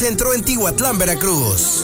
Centro en Tihuatlán, Veracruz.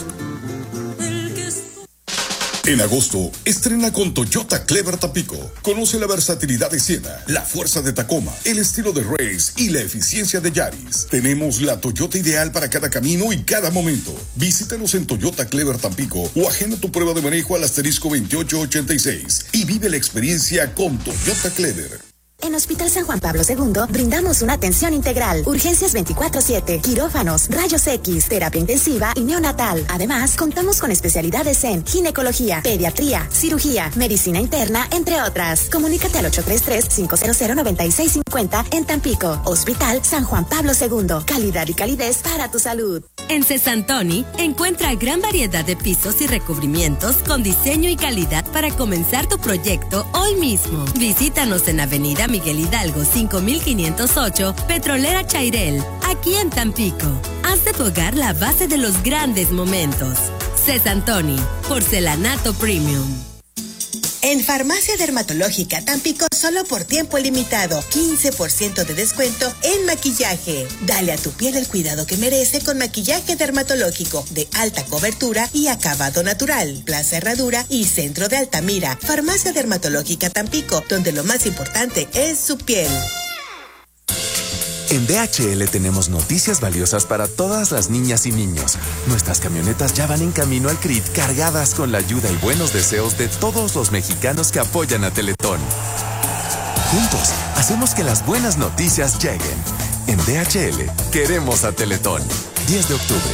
En agosto, estrena con Toyota Clever Tampico. Conoce la versatilidad de Siena, la fuerza de Tacoma, el estilo de Race y la eficiencia de Yaris. Tenemos la Toyota ideal para cada camino y cada momento. Visítanos en Toyota Clever Tampico o agenda tu prueba de manejo al asterisco 2886 y vive la experiencia con Toyota Clever. En Hospital San Juan Pablo II brindamos una atención integral, urgencias 24/7, quirófanos, rayos X, terapia intensiva y neonatal. Además, contamos con especialidades en ginecología, pediatría, cirugía, medicina interna, entre otras. Comunícate al 833-500-9650 en Tampico. Hospital San Juan Pablo II, calidad y calidez para tu salud. En Cesantoni encuentra gran variedad de pisos y recubrimientos con diseño y calidad para comenzar tu proyecto hoy mismo. Visítanos en Avenida Miguel Hidalgo 5508, Petrolera Chairel, aquí en Tampico. Haz de tu hogar la base de los grandes momentos. Cesantoni, porcelanato premium. En Farmacia Dermatológica Tampico, solo por tiempo limitado, 15% de descuento en maquillaje. Dale a tu piel el cuidado que merece con maquillaje dermatológico de alta cobertura y acabado natural. Plaza Herradura y Centro de Altamira. Farmacia Dermatológica Tampico, donde lo más importante es su piel. En DHL tenemos noticias valiosas para todas las niñas y niños. Nuestras camionetas ya van en camino al CRIT cargadas con la ayuda y buenos deseos de todos los mexicanos que apoyan a Teletón. Juntos, hacemos que las buenas noticias lleguen. En DHL, queremos a Teletón. 10 de octubre.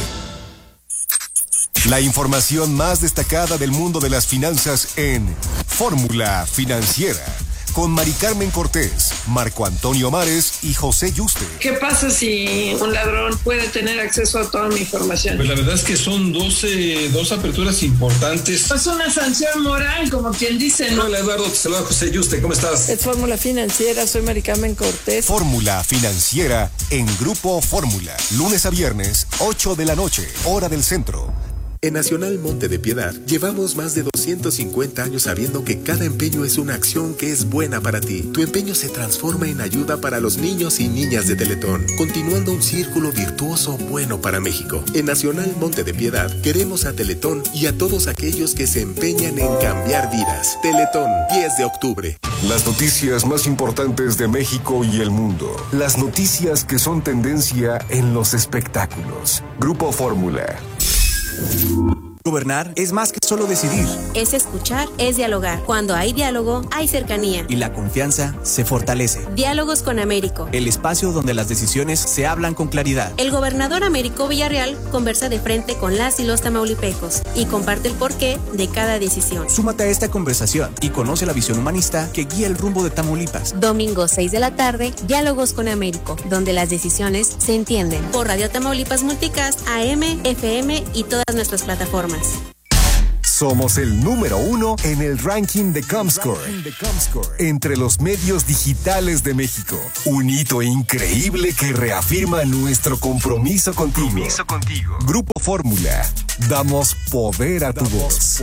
La información más destacada del mundo de las finanzas en Fórmula Financiera. Con Mari Carmen Cortés, Marco Antonio Mares y José Yuste. ¿Qué pasa si un ladrón puede tener acceso a toda mi información? Pues la verdad es que son dos aperturas importantes. Es una sanción moral, como quien dice, ¿no? Hola Eduardo, te saluda José Yuste, ¿cómo estás? Es Fórmula Financiera, soy Mari Carmen Cortés. Fórmula Financiera en Grupo Fórmula. Lunes a viernes, 8 de la noche, hora del centro. En Nacional Monte de Piedad llevamos más de 250 años sabiendo que cada empeño es una acción que es buena para ti. Tu empeño se transforma en ayuda para los niños y niñas de Teletón, continuando un círculo virtuoso bueno para México. En Nacional Monte de Piedad queremos a Teletón y a todos aquellos que se empeñan en cambiar vidas. Teletón, 10 de octubre. Las noticias más importantes de México y el mundo. Las noticias que son tendencia en los espectáculos. Grupo Fórmula. Gobernar es más que solo decidir. Es escuchar, es dialogar. Cuando hay diálogo, hay cercanía. Y la confianza se fortalece. Diálogos con Américo. El espacio donde las decisiones se hablan con claridad. El gobernador Américo Villarreal conversa de frente con las y los tamaulipecos y comparte el porqué de cada decisión. Súmate a esta conversación y conoce la visión humanista que guía el rumbo de Tamaulipas. Domingo 6 de la tarde, Diálogos con Américo, donde las decisiones se entienden. Por Radio Tamaulipas Multicast, AM, FM y todas nuestras plataformas. Somos el número 1 en el ranking de Comscore entre los medios digitales de México. Un hito increíble que reafirma nuestro compromiso contigo. Grupo Fórmula. Damos poder a tu voz.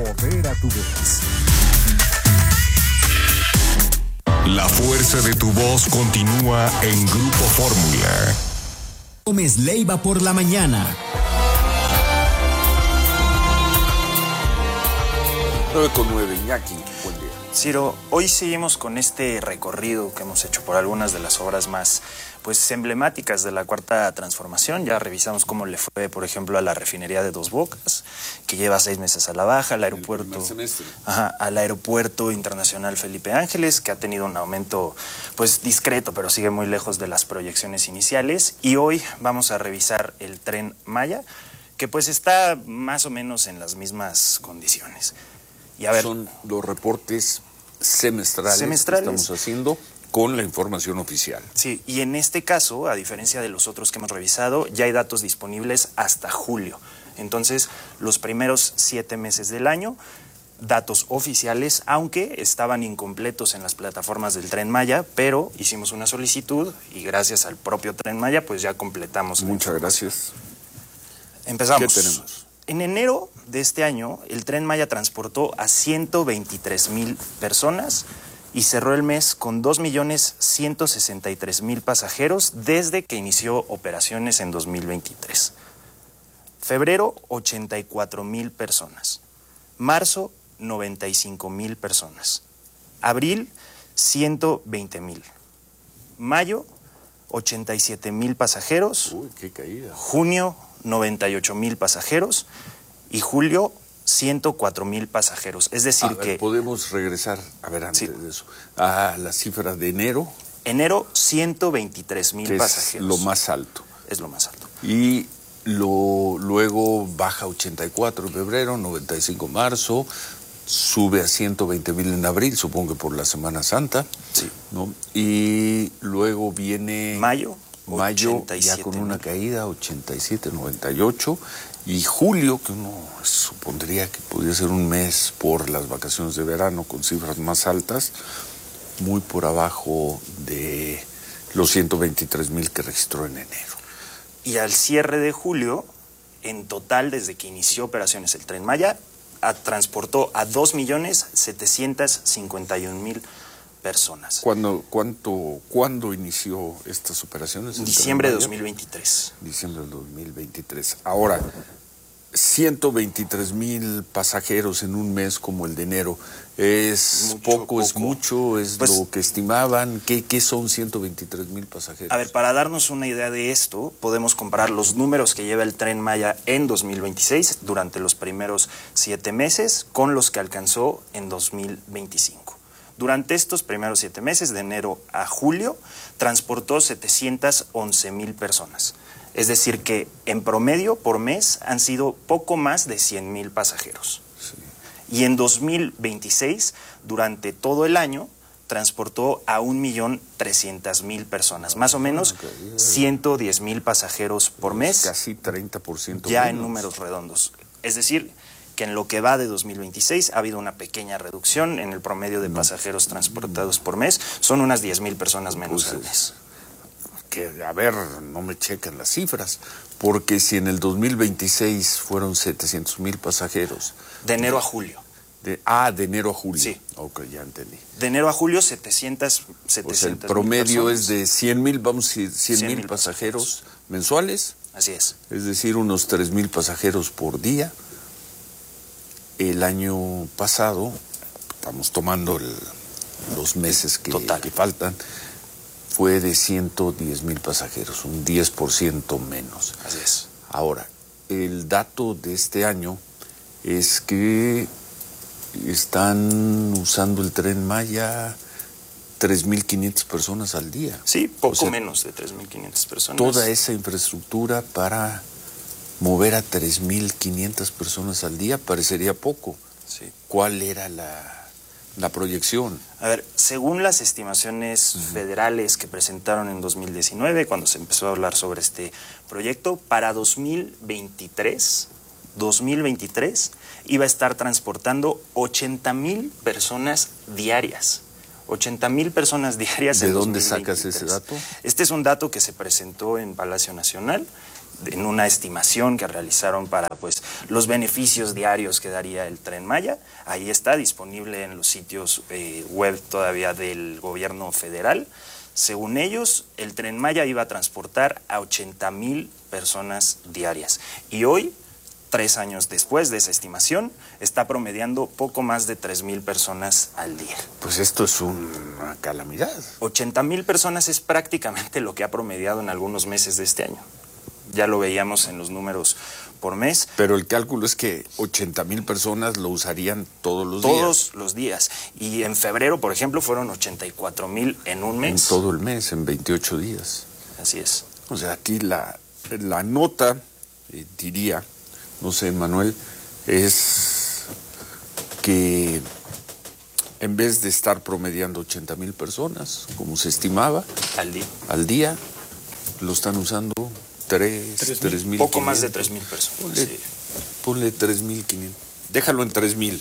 La fuerza de tu voz continúa en Grupo Fórmula. Gómez Leiva por la mañana. 9:09, Iñaki, buen día. Ciro, hoy seguimos con este recorrido que hemos hecho por algunas de las obras más emblemáticas de la Cuarta Transformación. Ya revisamos cómo le fue, por ejemplo, a la refinería de Dos Bocas, que lleva 6 meses a la baja, al aeropuerto internacional Felipe Ángeles, que ha tenido un aumento discreto, pero sigue muy lejos de las proyecciones iniciales. Y hoy vamos a revisar el Tren Maya, que está más o menos en las mismas condiciones. Y a ver, son los reportes semestrales que estamos haciendo con la información oficial. Sí, y en este caso, a diferencia de los otros que hemos revisado, ya hay datos disponibles hasta julio. Entonces, los primeros 7 meses del año, datos oficiales, aunque estaban incompletos en las plataformas del Tren Maya, pero hicimos una solicitud y gracias al propio Tren Maya, ya completamos. Muchas gracias. Empezamos. ¿Qué tenemos? En enero de este año, el Tren Maya transportó a 123,000 personas y cerró el mes con 2,163,000 pasajeros desde que inició operaciones en 2023. Febrero, 84,000 personas. Marzo, 95,000 personas. Abril, 120,000. Mayo, 87,000 pasajeros. Uy, qué caída. Junio, 98,000 pasajeros. Y julio, 104,000 pasajeros. Es decir que... Podemos regresar, a ver, antes de eso, a la cifra de enero. Enero, 123,000 pasajeros. Es lo más alto. Es lo más alto. Y luego baja 84 en febrero, 95 en marzo, sube a 120,000 en abril, supongo que por la Semana Santa. Sí. ¿No? Y luego viene... Mayo ya con una caída, 87, 98. Y julio, que uno supondría que podría ser un mes por las vacaciones de verano con cifras más altas, muy por abajo de los 123,000 que registró en enero. Y al cierre de julio, en total, desde que inició operaciones el Tren Maya, transportó a 2,751,000 personas. ¿Cuándo inició estas operaciones? En diciembre de 2023. Diciembre del 2023. Ahora, 123,000 pasajeros en un mes como el de enero, ¿es poco, es mucho, es pues, lo que estimaban? ¿Qué son 123,000 pasajeros? A ver, para darnos una idea de esto, podemos comparar los números que lleva el Tren Maya en 2026, durante los primeros 7 meses, con los que alcanzó en 2025. Durante estos primeros 7 meses, de enero a julio, transportó 711,000 personas. Es decir que en promedio por mes han sido poco más de 100,000 pasajeros. Sí. Y en 2026, durante todo el año, transportó a 1,300,000 personas. Más o menos 110,000 pasajeros por mes. Casi 30% ya menos. En números redondos. Es decir, que en lo que va de 2026 ha habido una pequeña reducción en el promedio de pasajeros transportados por mes. Son unas 10,000 personas menos al mes. Que, a ver, no me checan las cifras, porque si en el 2026 fueron 700,000 pasajeros. De enero a julio. De enero a julio. Sí. Ok, ya entendí. De enero a julio, 700 o sea, el promedio es de 100,000, vamos a decir, 100,000 pasajeros mensuales. Así es. Es decir, unos 3,000 pasajeros por día. El año pasado, estamos tomando los meses que faltan, fue de 110,000 pasajeros, un 10% menos. Así es. Ahora, el dato de este año es que están usando el Tren Maya 3,500 personas al día. Sí, poco menos de 3,500 personas. Toda esa infraestructura para mover a 3,500 personas al día parecería poco. Sí. ¿Cuál era la proyección? A ver, según las estimaciones federales que presentaron en 2019, cuando se empezó a hablar sobre este proyecto, para 2023 iba a estar transportando 80,000 personas diarias. 80,000 personas diarias. ¿De dónde sacas ese dato? Este es un dato que se presentó en Palacio Nacional, en una estimación que realizaron para los beneficios diarios que daría el Tren Maya. Ahí está disponible en los sitios web todavía del gobierno federal. Según ellos, el Tren Maya iba a transportar a 80,000 personas diarias. Y hoy, 3 años después de esa estimación, está promediando poco más de 3,000 personas al día. Pues esto es una calamidad. 80,000 personas es prácticamente lo que ha promediado en algunos meses de este año. Ya lo veíamos en los números por mes. Pero el cálculo es que 80,000 personas lo usarían todos los días. Todos los días. Y en febrero, por ejemplo, fueron 84,000 en un mes. En todo el mes, en 28 días. Así es. O sea, aquí la nota, diría, no sé, Manuel, es que en vez de estar promediando 80,000 personas, como se estimaba, al día, lo están usando 3,000. Poco más de 3,000 personas. Ponle 3,500. Déjalo en 3,000.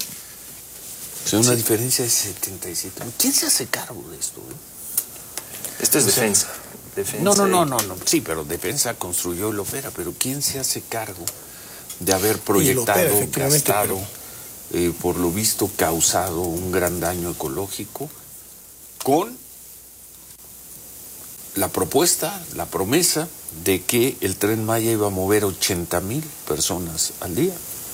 O sea, una diferencia de 77. ¿Quién se hace cargo de esto? Esto es defensa. No. Sí, pero defensa construyó y lo opera. Pero ¿quién se hace cargo de haber proyectado, gastado, por lo visto causado un gran daño ecológico con la propuesta, la promesa de que el Tren Maya iba a mover 80,000 personas al día.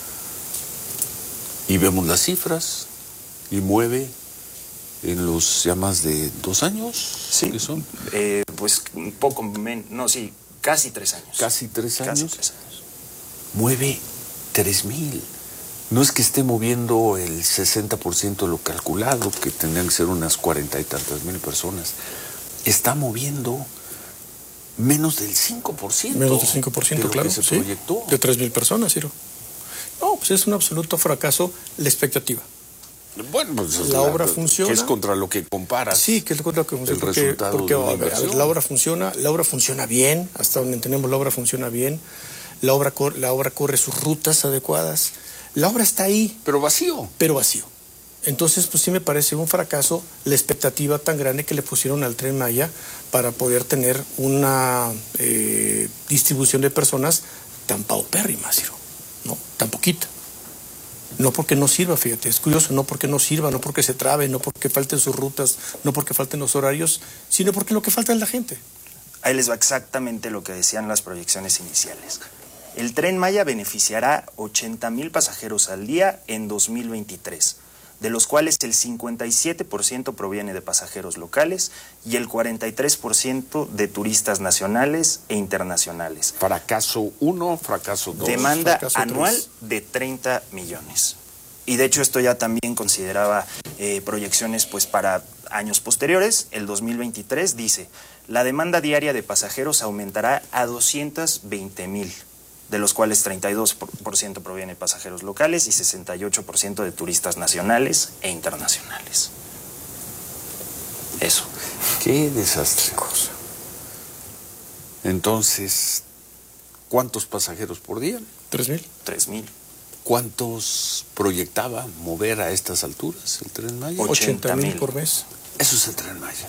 Y vemos las cifras y mueve en los ya más de 2 años. Sí, ¿qué son? Pues un poco menos, no, sí, casi 3 años. Casi 3 años. Casi 3 años. Mueve 3,000. No es que esté moviendo el 60% de lo calculado, que tendrían que ser unas 40 y tantas mil personas. Está moviendo menos del 5%. Menos del 5%, de lo claro. que se sí, proyectó. de 3,000 personas, Ciro. No, pues es un absoluto fracaso la expectativa. Bueno, pues la obra funciona. Que es contra lo que comparas. Sí, que es contra lo que funciona. Porque a ver, la obra funciona bien, hasta donde entendemos la obra funciona bien. La obra corre sus rutas adecuadas. La obra está ahí. Pero vacío. Entonces, pues sí me parece un fracaso la expectativa tan grande que le pusieron al Tren Maya para poder tener una distribución de personas tan paupérrima, Ciro, ¿no? Tan poquita. No porque no sirva, fíjate, es curioso, no porque no sirva, no porque se trabe, no porque falten sus rutas, no porque falten los horarios, sino porque lo que falta es la gente. Ahí les va exactamente lo que decían las proyecciones iniciales. El Tren Maya beneficiará 80,000 pasajeros al día en 2023, de los cuales el 57% proviene de pasajeros locales y el 43% de turistas nacionales e internacionales. Fracaso 1, fracaso 2. Demanda fracaso anual 3. de 30 millones. Y de hecho esto ya también consideraba proyecciones pues para años posteriores. El 2023 dice, la demanda diaria de pasajeros aumentará a 220,000. De los cuales 32% proviene de pasajeros locales y 68% de turistas nacionales e internacionales. Eso. Qué desastre. Entonces, ¿cuántos pasajeros por día? 3,000. 3,000. ¿Cuántos proyectaba mover a estas alturas el Tren Maya? 80,000 por mes. Eso es el Tren Maya.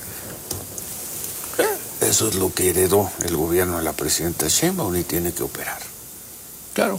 Eso es lo que heredó el gobierno de la presidenta Sheinbaum y tiene que operar. Claro.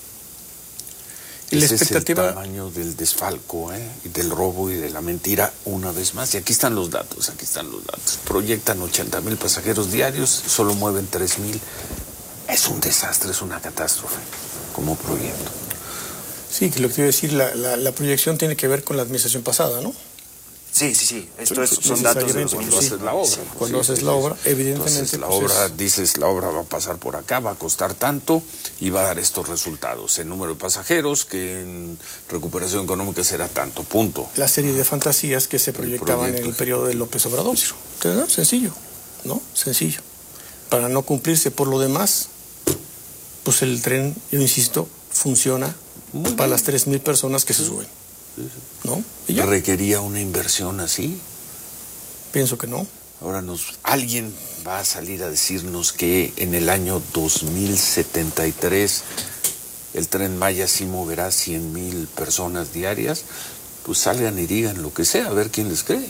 Y la Ese expectativa... es el tamaño del desfalco, y del robo y de la mentira una vez más. Y aquí están los datos, Proyectan 80,000 pasajeros diarios, solo mueven 3,000. Es un desastre, es una catástrofe como proyecto. Sí, que lo que quiero decir, la proyección tiene que ver con la administración pasada, ¿no? Sí. Esto son datos de 2019. Cuando haces la obra, evidentemente. Entonces, la obra va a pasar por acá, va a costar tanto y va a dar estos resultados. El número de pasajeros, que en recuperación económica será tanto, punto. La serie de fantasías que se proyectaban en el periodo de López Obrador. Entonces, sencillo, ¿no? Sencillo. Para no cumplirse por lo demás, pues el tren, yo insisto, funciona para las 3,000 personas que se suben. ¿No? ¿Y ya? ¿Requería una inversión así? Pienso que no. Ahora alguien va a salir a decirnos que en el año 2073 el Tren Maya sí moverá 100,000 personas diarias. Pues salgan y digan lo que sea, a ver quién les cree.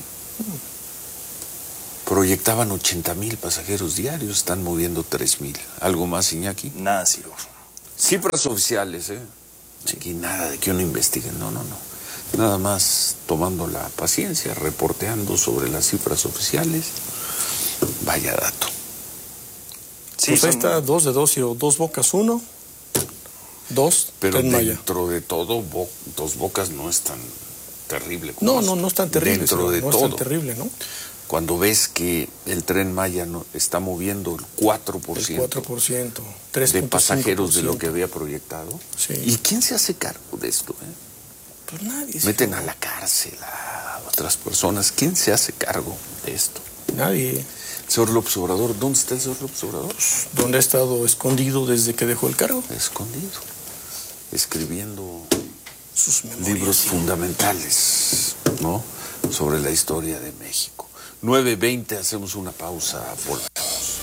Proyectaban 80,000 pasajeros diarios, están moviendo 3,000. ¿Algo más, Iñaki? Nada, Ciro. Cifras oficiales, Aquí nada de que uno investigue, no. Nada más tomando la paciencia, reporteando sobre las cifras oficiales. Vaya dato. Sí, pues ahí está 2 de 2, o 2 Bocas 1, 2 Pero Tren Maya. Dentro de todo, Dos Bocas no es tan terrible No como es tan terrible. Dentro de no todo. es tan terrible, ¿no? Cuando ves que el Tren Maya está moviendo el 4%, el 4%, 3.5% de pasajeros de lo que había proyectado. Sí. ¿Y quién se hace cargo de esto? Pues nadie. Meten a la cárcel a otras personas. ¿Quién se hace cargo de esto? Nadie. Señor López Obrador, ¿dónde está el señor López Obrador? ¿Dónde ha estado escondido desde que dejó el cargo? Escondido. Escribiendo sus memorias, libros fundamentales, ¿no? Sobre la historia de México. 9:20, hacemos una pausa, volvemos.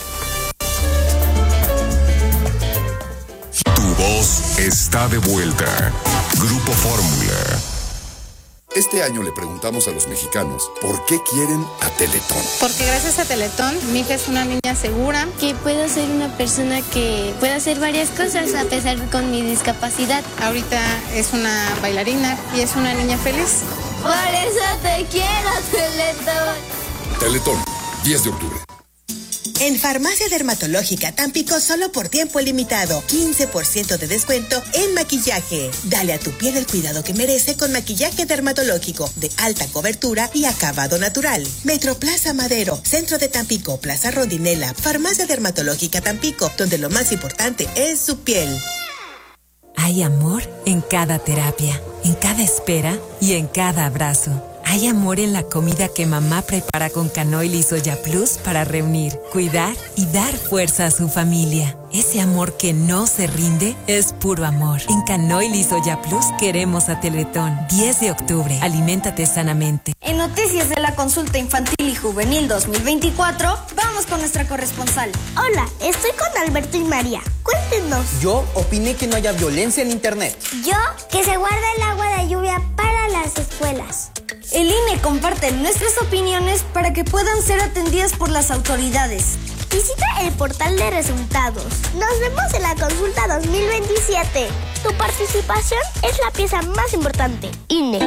Tu voz está de vuelta. Grupo Fórmula. Este año le preguntamos a los mexicanos por qué quieren a Teletón. Porque gracias a Teletón, mi hija es una niña segura. Que puedo ser una persona que pueda hacer varias cosas a pesar con mi discapacidad. Ahorita es una bailarina y es una niña feliz. Por eso te quiero, Teletón. Teletón, 10 de octubre. En Farmacia Dermatológica Tampico, solo por tiempo limitado, 15% de descuento en maquillaje. Dale a tu piel el cuidado que merece con maquillaje dermatológico de alta cobertura y acabado natural. Metroplaza Madero, Centro de Tampico, Plaza Rondinela, Farmacia Dermatológica Tampico, donde lo más importante es su piel. Hay amor en cada terapia, en cada espera y en cada abrazo. Hay amor en la comida que mamá prepara con Canoil y Soya Plus para reunir, cuidar y dar fuerza a su familia. Ese amor que no se rinde es puro amor. En Canoil y Soya Plus queremos a Teletón. 10 de octubre. Aliméntate sanamente. En noticias de la consulta infantil y juvenil 2024, vamos con nuestra corresponsal. Hola, estoy con Alberto y María. Cuéntenos. Yo opiné que no haya violencia en internet. Yo, que se guarde el agua de lluvia para las escuelas. El INE comparte nuestras opiniones para que puedan ser atendidas por las autoridades. Visita el portal de resultados. Nos vemos en la consulta 2027. Tu participación es la pieza más importante. INE.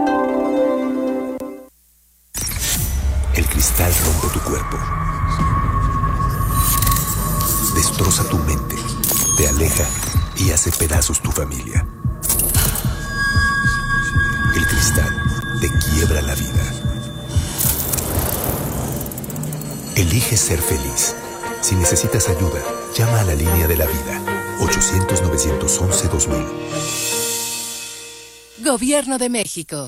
El cristal rompe tu cuerpo. Destroza tu mente. Te aleja y hace pedazos tu familia. El cristal te quiebra la vida. Elige ser feliz. Si necesitas ayuda, llama a la línea de la vida. 800-911-2000. Gobierno de México.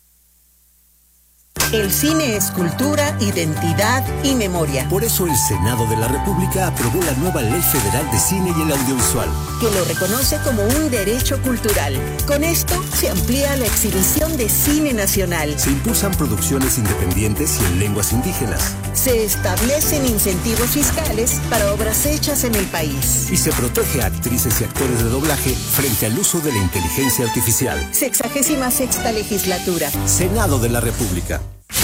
El cine es cultura, identidad y memoria. Por eso el Senado de la República aprobó la nueva Ley Federal de Cine y el Audiovisual, que lo reconoce como un derecho cultural. Con esto se amplía la exhibición de cine nacional. Se impulsan producciones independientes y en lenguas indígenas. Se establecen incentivos fiscales para obras hechas en el país. Y se protege a actrices y actores de doblaje frente al uso de la inteligencia artificial. 66ª legislatura. Senado de la República.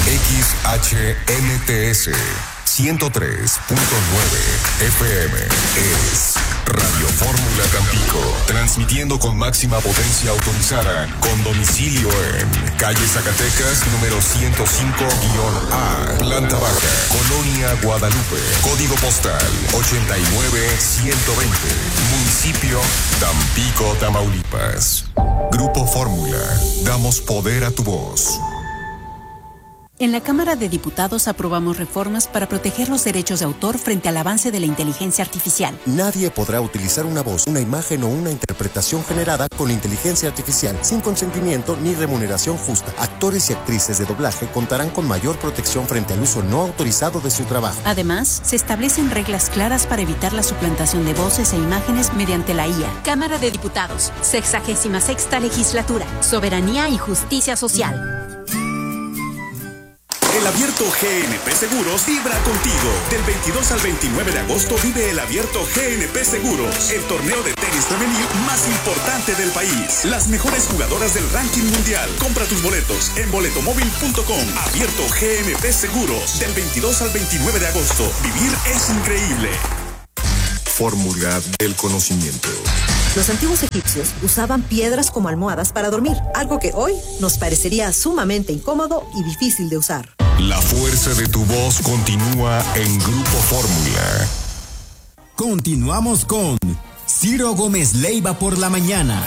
XHNTS 103.9 FM es Radio Fórmula Tampico, transmitiendo con máxima potencia autorizada, con domicilio en calle Zacatecas, número 105-A, planta baja, Colonia Guadalupe, código postal 89120, municipio Tampico, Tamaulipas. Grupo Fórmula, damos poder a tu voz. En la Cámara de Diputados aprobamos reformas para proteger los derechos de autor frente al avance de la inteligencia artificial. Nadie podrá utilizar una voz, una imagen o una interpretación generada con inteligencia artificial sin consentimiento ni remuneración justa. Actores y actrices de doblaje contarán con mayor protección frente al uso no autorizado de su trabajo. Además, se establecen reglas claras para evitar la suplantación de voces e imágenes mediante la IA. Cámara de Diputados, 66ª Legislatura, Soberanía y Justicia Social. El Abierto GNP Seguros vibra contigo. Del 22 al 29 de agosto vive el Abierto GNP Seguros, el torneo de tenis femenil más importante del país. Las mejores jugadoras del ranking mundial. Compra tus boletos en boletomóvil.com. Abierto GNP Seguros, del 22 al 29 de agosto. Vivir es increíble. Fórmula del conocimiento. Los antiguos egipcios usaban piedras como almohadas para dormir, algo que hoy nos parecería sumamente incómodo y difícil de usar. La fuerza de tu voz continúa en Grupo Fórmula. Continuamos con Ciro Gómez Leiva por la mañana.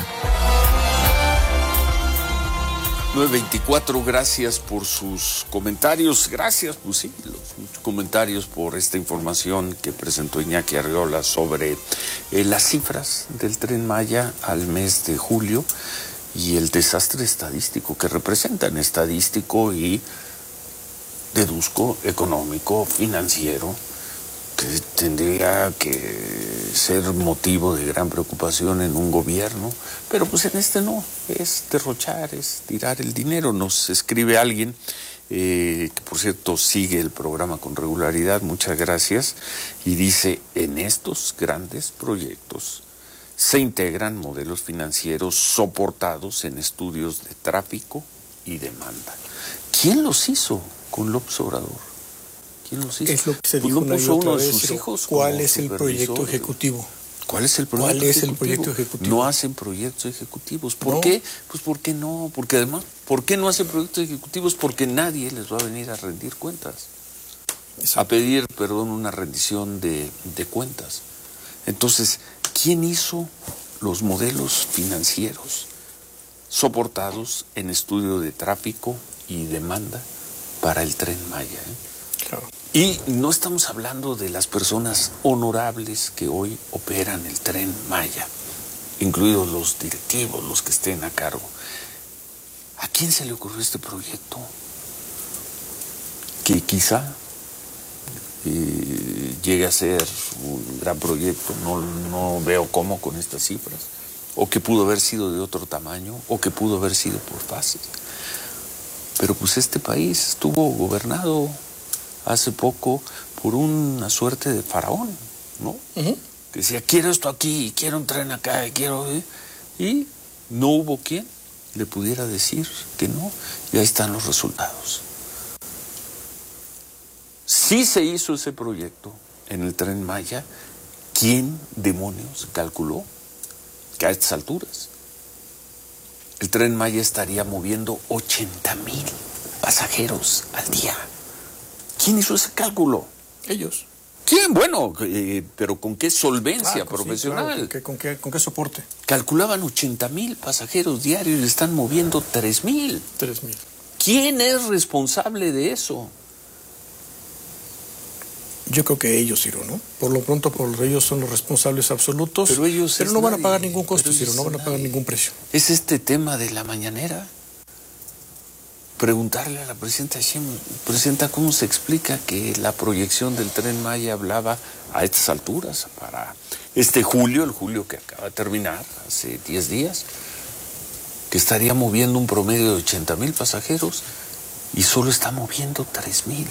924, gracias por sus comentarios. Gracias, pues sí, los comentarios por esta información que presentó Iñaki Arriola sobre las cifras del Tren Maya al mes de julio y el desastre estadístico que representan, estadístico y deduzco económico, financiero, que tendría que ser motivo de gran preocupación en un gobierno, pero pues en este no, es derrochar, es tirar el dinero. Nos escribe alguien, que por cierto sigue el programa con regularidad, muchas gracias, y dice, en estos grandes proyectos se integran modelos financieros soportados en estudios de tráfico y demanda. ¿Quién los hizo con López Obrador? ¿Quién los hizo? Es lo que se pues dijo no puso uno de vez, sus hijos. ¿Cuál es el proyecto ejecutivo? ¿Cuál es el proyecto ejecutivo? No hacen proyectos ejecutivos. ¿Por qué? Pues porque no. Porque además, ¿por qué no hacen proyectos ejecutivos? Porque nadie les va a venir a rendir cuentas. a pedir, una rendición de cuentas. Entonces, ¿quién hizo los modelos financieros soportados en estudio de tráfico y demanda para el Tren Maya? Claro. Y no estamos hablando de las personas honorables que hoy operan el Tren Maya, incluidos los directivos, los que estén a cargo. ¿A quién se le ocurrió este proyecto? Que quizá llegue a ser un gran proyecto, no veo cómo con estas cifras, o que pudo haber sido de otro tamaño, o que pudo haber sido por fases. Pero pues este país estuvo gobernado hace poco por una suerte de faraón, ¿no? Que decía, quiero esto aquí, quiero un tren acá, quiero... Y no hubo quien le pudiera decir que no, y ahí están los resultados. Sí se hizo ese proyecto en el Tren Maya. ¿Quién demonios calculó que a estas alturas el Tren Maya estaría moviendo 80,000 pasajeros al día? ¿Quién hizo ese cálculo? Ellos. ¿Quién? Bueno, pero ¿con qué solvencia profesional? Sí, claro. ¿Con qué soporte? Calculaban 80,000 pasajeros diarios y le están moviendo 3,000. 3,000. ¿Quién es responsable de eso? Yo creo que ellos, Ciro, ¿no? Por lo pronto, ellos son los responsables absolutos. Pero no van a pagar ningún costo, Ciro, no van a pagar ningún precio. Es este tema de la mañanera. Preguntarle a la presidenta Sheinbaum, presidenta, ¿cómo se explica que la proyección del Tren Maya hablaba a estas alturas para este julio, el julio que acaba de terminar, hace 10 días, que estaría moviendo un promedio de 80,000 pasajeros y solo está moviendo 3,000?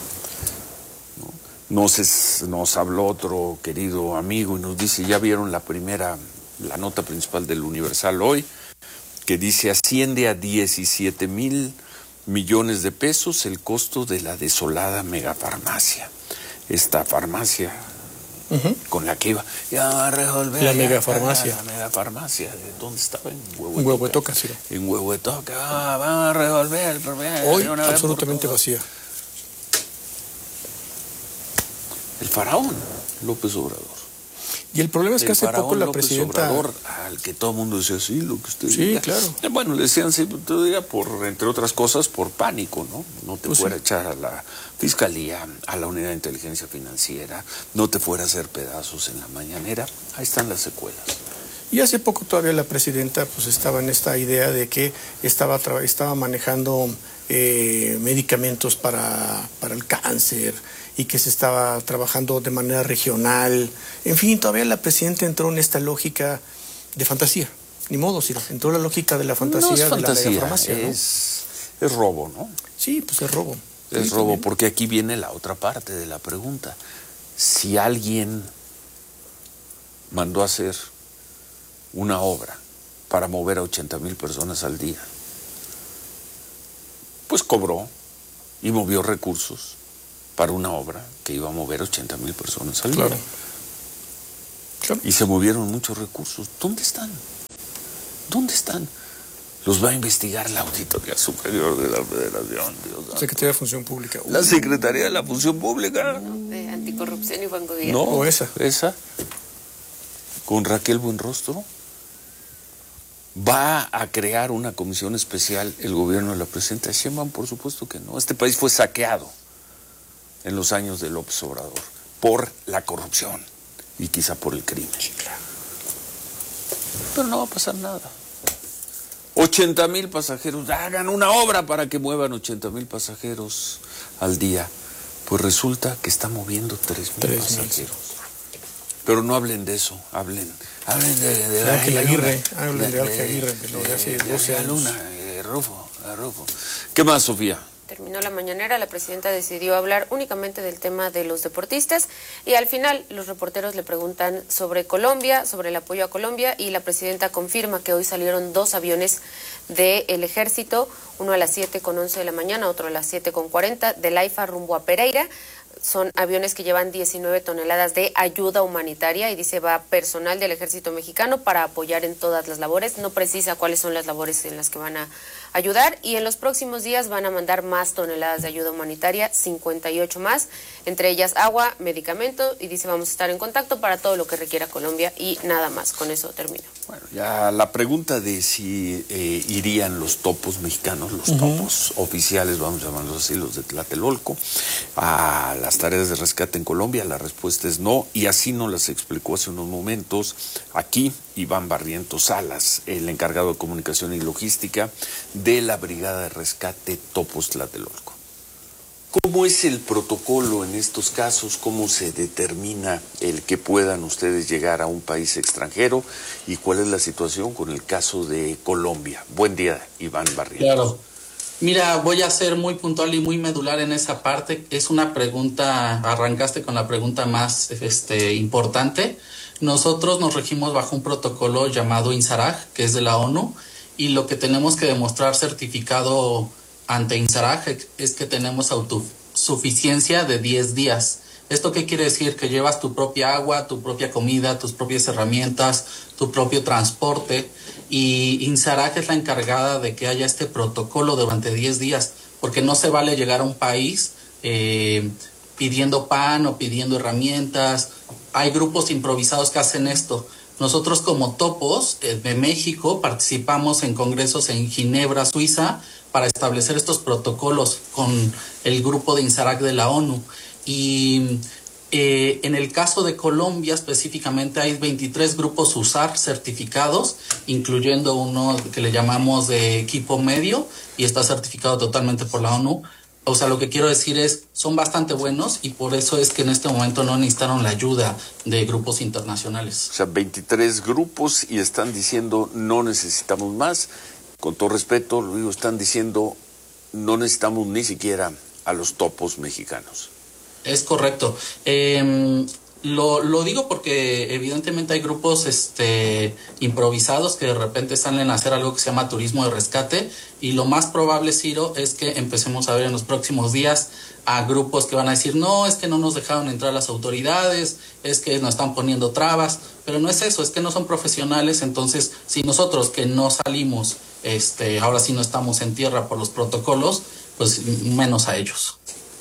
Nos habló otro querido amigo y nos dice, ya vieron la nota principal del Universal hoy, que dice, asciende a 17,000 millones de pesos el costo de la desolada megafarmacia. Esta farmacia con la que iba a resolver. La megafarmacia. La megafarmacia. ¿Dónde estaba? En Huehuetoca, sí. En Huehuetoca. Van a resolver el problema. Hoy absolutamente vacía. El faraón López Obrador. Y el problema es que hace poco la López presidenta... Obrador, al que todo el mundo decía, sí, lo que usted Sí, diga. claro. Bueno, le decían, sí, todavía entre otras cosas, por pánico, ¿no? No te fuera a echar a la Fiscalía, a la Unidad de Inteligencia Financiera, no te fuera a hacer pedazos en la mañanera. Ahí están las secuelas. Y hace poco todavía la presidenta pues estaba en esta idea de que estaba manejando medicamentos para el cáncer y que se estaba trabajando de manera regional. En fin, todavía la presidenta entró en esta lógica de fantasía. Ni modo, sí, entró en la lógica de la fantasía, no es de fantasía, la megafarmacia, ¿no? Es robo, ¿no? Sí, pues es robo. Es Sí, robo, también. porque aquí viene la otra parte de la pregunta. Si alguien mandó a hacer una obra para mover a 80,000 personas al día, pues cobró y movió recursos para una obra que iba a mover 80,000 personas al día. Claro. Y se movieron muchos recursos. ¿Dónde están? ¿Dónde están? Los va a investigar la Auditoría Superior de la Federación. Secretaría de Función Pública. La Secretaría de la Función Pública. De Anticorrupción y Buen Gobierno. No, O esa. Con Raquel Buenrostro. ¿Va a crear una comisión especial el gobierno de la presidenta Sheinbaum? Por supuesto que no. Este país fue saqueado en los años de López Obrador por la corrupción y quizá por el crimen. Sí, claro. Pero no va a pasar nada. 80,000 pasajeros, hagan una obra para que muevan 80,000 pasajeros al día. Pues resulta que está moviendo 3,000 pasajeros. Pero no hablen de eso, hablen de Ángel Aguirre, hablen de Ángel Aguirre, de lo de hace 12 años. Luna, Rufo. ¿Qué más, Sofía? Terminó la mañanera, la presidenta decidió hablar únicamente del tema de los deportistas y al final los reporteros le preguntan sobre Colombia, sobre el apoyo a Colombia y la presidenta confirma que hoy salieron 2 aviones del ejército, uno a las 7:11 de la mañana, otro a las 7:40 del AIFA rumbo a Pereira Son aviones que llevan 19 toneladas de ayuda humanitaria y dice va personal del Ejército Mexicano para apoyar en todas las labores. No precisa cuáles son las labores en las que van a ayudar y en los próximos días van a mandar más toneladas de ayuda humanitaria, 58 más, entre ellas agua, medicamento y dice vamos a estar en contacto para todo lo que requiera Colombia y nada más. Con eso termino. Bueno, ya la pregunta de si irían los topos mexicanos, los topos oficiales, vamos a llamarlos así, los de Tlatelolco, a las tareas de rescate en Colombia, la respuesta es no, y así nos las explicó hace unos momentos aquí Iván Barrientos Salas, el encargado de comunicación y logística de la Brigada de Rescate Topos Tlatelolco. ¿Cómo es el protocolo en estos casos? ¿Cómo se determina el que puedan ustedes llegar a un país extranjero? ¿Y cuál es la situación con el caso de Colombia? Buen día, Iván Barrientos. Claro. Mira, voy a ser muy puntual y muy medular en esa parte. Es una pregunta, arrancaste con la pregunta más importante. Nosotros nos regimos bajo un protocolo llamado INSARAG, que es de la ONU, y lo que tenemos que demostrar certificado ante INSARAG es que tenemos autosuficiencia de 10 días. ¿Esto qué quiere decir? Que llevas tu propia agua, tu propia comida, tus propias herramientas, tu propio transporte, y INSARAG es la encargada de que haya este protocolo durante 10 días, porque no se vale llegar a un país pidiendo pan o pidiendo herramientas. Hay grupos improvisados que hacen esto. Nosotros como Topos de México participamos en congresos en Ginebra, Suiza, para establecer estos protocolos con el grupo de INSARAG de la ONU. Y en el caso de Colombia específicamente hay 23 grupos USAR certificados, incluyendo uno que le llamamos de equipo medio y está certificado totalmente por la ONU. O sea, lo que quiero decir es, son bastante buenos y por eso es que en este momento no necesitaron la ayuda de grupos internacionales. O sea, 23 grupos y están diciendo no necesitamos más. Con todo respeto, lo digo, están diciendo no necesitamos ni siquiera a los topos mexicanos. Es correcto. Lo digo porque evidentemente hay grupos improvisados que de repente salen a hacer algo que se llama turismo de rescate, y lo más probable, Ciro, es que empecemos a ver en los próximos días a grupos que van a decir no, es que no nos dejaron entrar las autoridades, es que nos están poniendo trabas, pero no es eso, es que no son profesionales. Entonces si nosotros que no salimos, ahora sí no estamos en tierra por los protocolos, pues menos a ellos.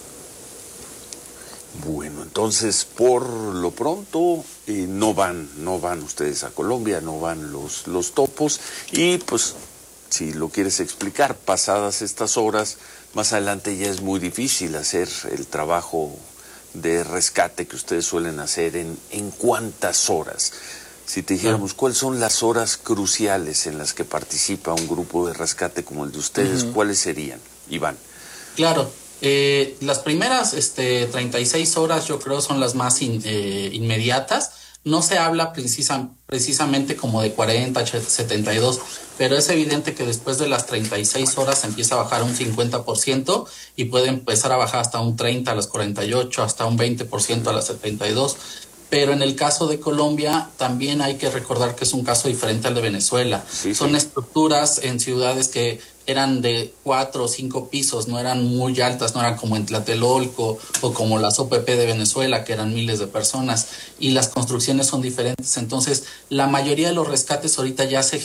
Bueno, entonces por lo pronto no van ustedes a Colombia, no van los topos, y pues si lo quieres explicar, pasadas estas horas, más adelante ya es muy difícil hacer el trabajo de rescate que ustedes suelen hacer. ¿En cuántas horas? Si te dijéramos cuáles son las horas cruciales en las que participa un grupo de rescate como el de ustedes, ¿cuáles serían, Iván? Claro. Las primeras 36 horas yo creo son las más inmediatas. No se habla precisamente como de 40, 72, pero es evidente que después de las 36 horas empieza a bajar un 50% y puede empezar a bajar hasta un 30 a las 48, hasta un 20% a las 72. Pero en el caso de Colombia también hay que recordar que es un caso diferente al de Venezuela. Sí. Son estructuras en ciudades que eran de 4 o 5 pisos, no eran muy altas, no eran como en Tlatelolco o como las OPP de Venezuela, que eran miles de personas, y las construcciones son diferentes. Entonces, la mayoría de los rescates ahorita ya se